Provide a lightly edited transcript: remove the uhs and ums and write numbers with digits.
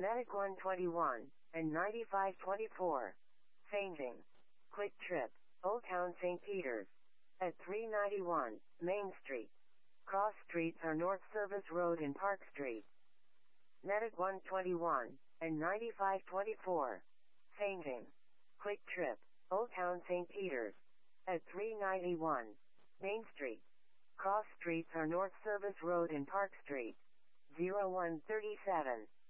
Medic 121, and 9524. Fainting. Quick Trip, Old Town St. Peter's. At 391, Main Street. Cross streets are North Service Road and Park Street. Medic 121, and 9524. Fainting. Quick Trip, Old Town St. Peter's. At 391, Main Street. Cross streets are North Service Road and Park Street. 0137.